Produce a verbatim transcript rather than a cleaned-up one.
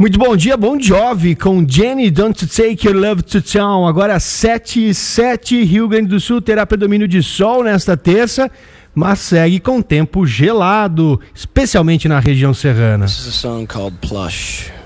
Muito bom dia, Bon Jovi, com Jenny, Don't Take Your Love to Town. Agora sete e sete, Rio Grande do Sul terá predomínio de sol nesta terça, mas segue com tempo gelado, especialmente na região serrana. This is a song called Plush.